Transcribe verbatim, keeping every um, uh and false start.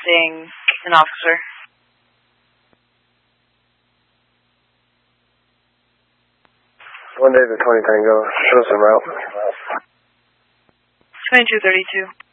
requesting an officer. One David twenty Tango, show some route. twenty-two thirty-two.